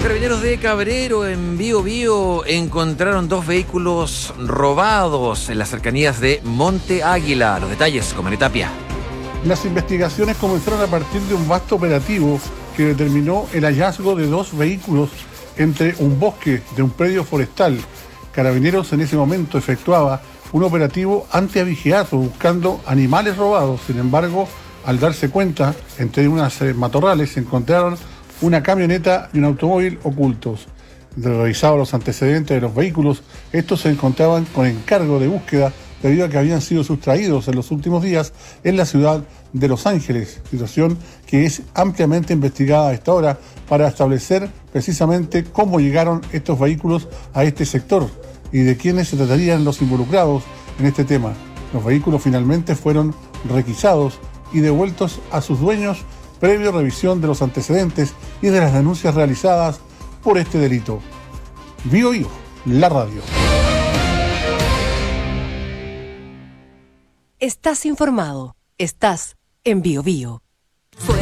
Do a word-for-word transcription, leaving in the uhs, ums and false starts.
Carabineros de Cabrero, en Bío Bío, encontraron dos vehículos robados en las cercanías de Monte Águila. Los detalles con Mario Tapia. Las investigaciones comenzaron a partir de un vasto operativo que determinó el hallazgo de dos vehículos entre un bosque de un predio forestal. Carabineros en ese momento efectuaba un operativo antiavigiato buscando animales robados. Sin embargo, al darse cuenta, entre unas eh, matorrales se encontraron una camioneta y un automóvil ocultos. De revisados los antecedentes de los vehículos, estos se encontraban con encargo de búsqueda debido a que habían sido sustraídos en los últimos días en la ciudad de Los Ángeles, situación que es ampliamente investigada a esta hora para establecer precisamente cómo llegaron estos vehículos a este sector y de quiénes se tratarían los involucrados en este tema. Los vehículos finalmente fueron requisados y devueltos a sus dueños previo revisión de los antecedentes y de las denuncias realizadas por este delito. Bío Bío, la radio. Estás informado. Estás en Bío Bío.